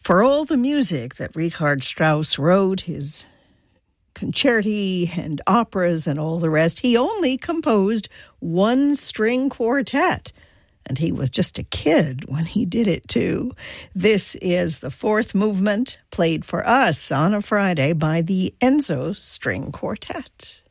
For all the music that Richard Strauss wrote, his concerti and operas and all the rest, he only composed one string quartet. And he was just a kid when he did it, too. This is the fourth movement, played for us on a Friday by the Enzo String Quartet.